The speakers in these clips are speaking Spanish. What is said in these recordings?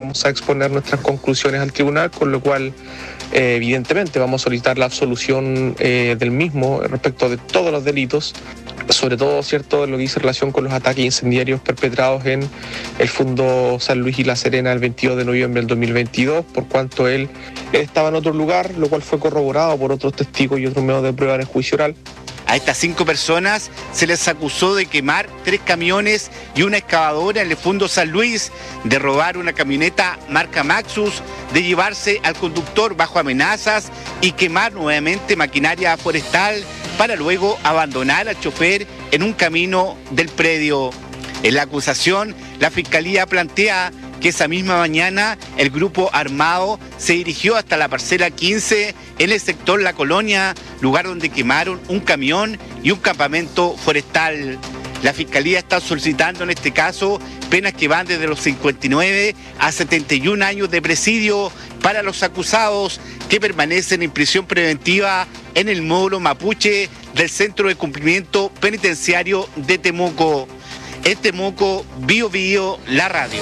vamos a exponer nuestras conclusiones al tribunal, con lo cual evidentemente vamos a solicitar la absolución del mismo respecto de todos los delitos, sobre todo, ¿cierto?, lo que dice relación con los ataques incendiarios perpetrados en el Fundo San Luis y La Serena el 22 de noviembre del 2022, por cuanto él estaba en otro lugar, lo cual fue corroborado por otros testigos y otros medios de prueba en el juicio oral. A estas 5 personas se les acusó de quemar 3 camiones y una excavadora en el Fundo San Luis, de robar una camioneta marca Maxus, de llevarse al conductor bajo amenazas y quemar nuevamente maquinaria forestal para luego abandonar al chofer en un camino del predio. En la acusación, la Fiscalía plantea que esa misma mañana el grupo armado se dirigió hasta la parcela 15 en el sector La Colonia, lugar donde quemaron un camión y un campamento forestal. La Fiscalía está solicitando en este caso penas que van desde los 59 a 71 años de presidio para los acusados que permanecen en prisión preventiva en el módulo Mapuche del Centro de Cumplimiento Penitenciario de Temuco. En Temuco, Bio Bio, la radio.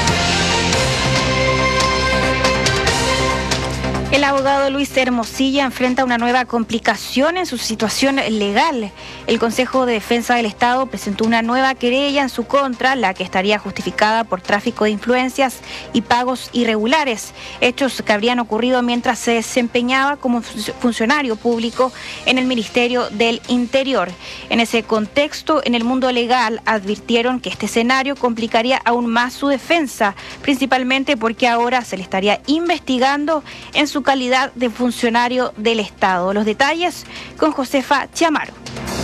El abogado Luis Hermosilla enfrenta una nueva complicación en su situación legal. El Consejo de Defensa del Estado presentó una nueva querella en su contra, la que estaría justificada por tráfico de influencias y pagos irregulares, hechos que habrían ocurrido mientras se desempeñaba como funcionario público en el Ministerio del Interior. En ese contexto, en el mundo legal advirtieron que este escenario complicaría aún más su defensa, principalmente porque ahora se le estaría investigando en su calidad de funcionario del Estado. Los detalles con Josefa Chiamaro.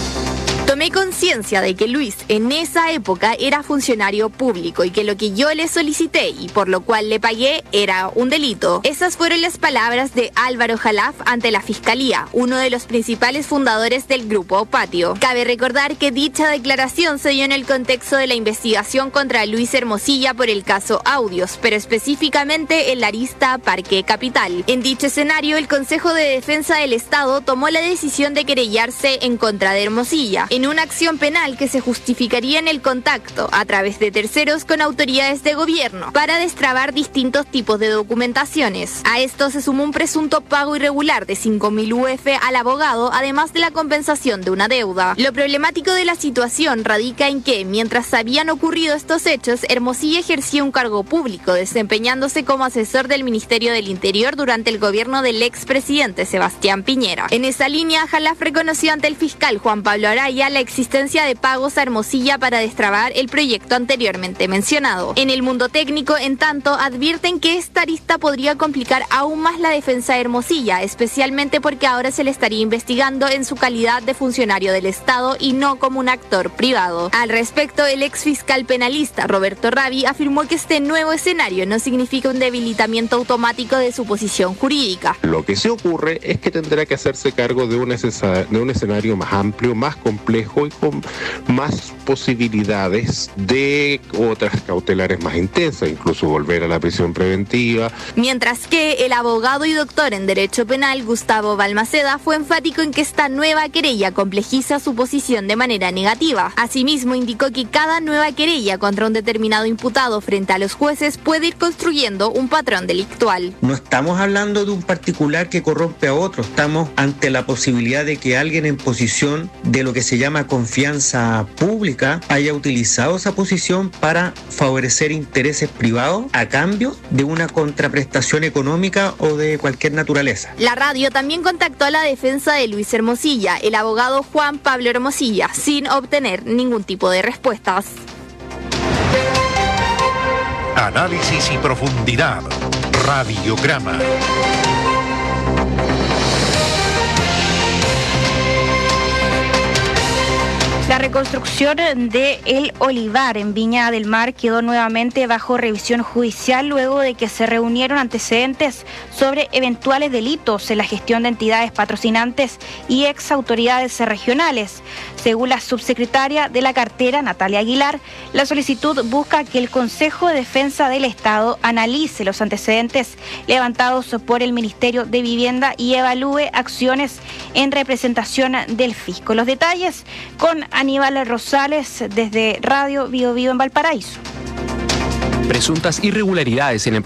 Tomé conciencia de que Luis en esa época era funcionario público y que lo que yo le solicité y por lo cual le pagué era un delito. Esas fueron las palabras de Álvaro Jalaf ante la Fiscalía, uno de los principales fundadores del grupo Patio. Cabe recordar que dicha declaración se dio en el contexto de la investigación contra Luis Hermosilla por el caso Audios, pero específicamente en la arista Parque Capital. En dicho escenario, el Consejo de Defensa del Estado tomó la decisión de querellarse en contra de Hermosilla, en una acción penal que se justificaría en el contacto a través de terceros con autoridades de gobierno para destrabar distintos tipos de documentaciones. A esto se sumó un presunto pago irregular de 5.000 UF al abogado, además de la compensación de una deuda. Lo problemático de la situación radica en que, mientras habían ocurrido estos hechos, Hermosilla ejercía un cargo público, desempeñándose como asesor del Ministerio del Interior durante el gobierno del expresidente Sebastián Piñera. En esa línea, Jalaf reconoció ante el fiscal Juan Pablo Araya la existencia de pagos a Hermosilla para destrabar el proyecto anteriormente mencionado. En el mundo técnico, en tanto, advierten que esta arista podría complicar aún más la defensa de Hermosilla, especialmente porque ahora se le estaría investigando en su calidad de funcionario del Estado y no como un actor privado. Al respecto, el ex fiscal penalista Roberto Rabi afirmó que este nuevo escenario no significa un debilitamiento automático de su posición jurídica. Lo que sí ocurre es que tendrá que hacerse cargo de un escenario más amplio, más complejo y con más posibilidades de otras cautelares más intensas, incluso volver a la prisión preventiva. Mientras que el abogado y doctor en Derecho Penal Gustavo Balmaceda fue enfático en que esta nueva querella complejiza su posición de manera negativa. Asimismo, indicó que cada nueva querella contra un determinado imputado frente a los jueces puede ir construyendo un patrón delictual. No estamos hablando de un particular que corrompe a otro, estamos ante la posibilidad de que alguien en posición de lo que se llama confianza pública haya utilizado esa posición para favorecer intereses privados a cambio de una contraprestación económica o de cualquier naturaleza. La radio también contactó a la defensa de Luis Hermosilla, el abogado Juan Pablo Hermosilla, sin obtener ningún tipo de respuestas. Análisis y profundidad. Radiograma. La reconstrucción de El Olivar en Viña del Mar quedó nuevamente bajo revisión judicial luego de que se reunieron antecedentes sobre eventuales delitos en la gestión de entidades patrocinantes y ex autoridades regionales. Según la subsecretaria de la cartera, Natalia Aguilar, la solicitud busca que el Consejo de Defensa del Estado analice los antecedentes levantados por el Ministerio de Vivienda y evalúe acciones en representación del fisco. Los detalles con Aníbal Rosales desde Radio Bio Bio en Valparaíso. Presuntas irregularidades en el